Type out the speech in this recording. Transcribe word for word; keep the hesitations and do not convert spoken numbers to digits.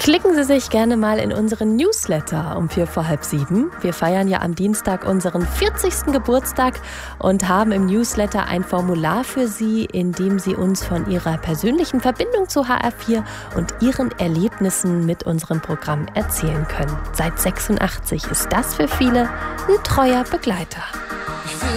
Klicken Sie sich gerne mal in unseren Newsletter um vier vor halb sieben. Wir feiern ja am Dienstag unseren vierzigsten Geburtstag und haben im Newsletter ein Formular für Sie, in dem Sie uns von Ihrer persönlichen Verbindung zu H R vier und Ihren Erlebnissen mit unserem Programm erzählen können. Seit sechsundachtzig ist das für viele ein treuer Begleiter.